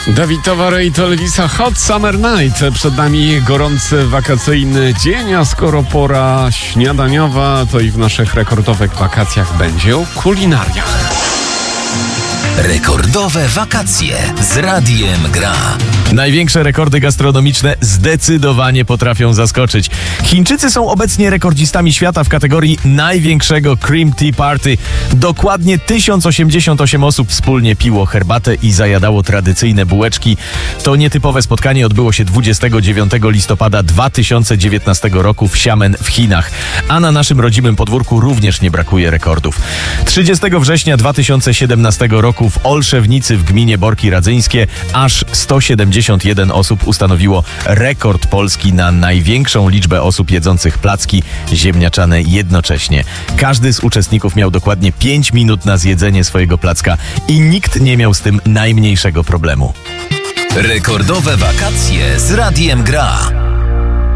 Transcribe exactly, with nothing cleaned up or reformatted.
Dawid Towary i Telewisa Hot Summer Night. Przed nami gorący wakacyjny dzień, a skoro pora śniadaniowa, to i w naszych rekordowych wakacjach będzie o kulinariach. Rekordowe wakacje z Radiem Gra. Największe rekordy gastronomiczne zdecydowanie potrafią zaskoczyć. Chińczycy są obecnie rekordzistami świata w kategorii największego cream tea party. Dokładnie tysiąc osiemdziesiąt osiem osób wspólnie piło herbatę i zajadało tradycyjne bułeczki. To nietypowe spotkanie odbyło się dwudziestego dziewiątego listopada dwa tysiące dziewiętnastego roku w Xiamen w Chinach. A na naszym rodzimym podwórku również nie brakuje rekordów. trzydziestego września dwa tysiące siedemnastego roku w Olszewnicy w gminie Borki Radzyńskie aż sto siedemdziesiąt jeden osób ustanowiło rekord Polski na największą liczbę osób jedzących placki ziemniaczane jednocześnie. Każdy z uczestników miał dokładnie pięć minut na zjedzenie swojego placka i nikt nie miał z tym najmniejszego problemu. Rekordowe wakacje z Radiem Gra.